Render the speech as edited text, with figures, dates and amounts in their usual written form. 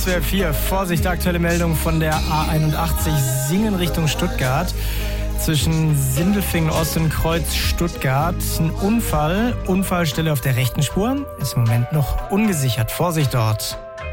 12.04 Vorsicht, aktuelle Meldung von der A81 Singen Richtung Stuttgart. Zwischen Sindelfingen Ost und Kreuz Stuttgart. Ein Unfall. Unfallstelle auf der rechten Spur. Ist im Moment noch ungesichert. Vorsicht dort.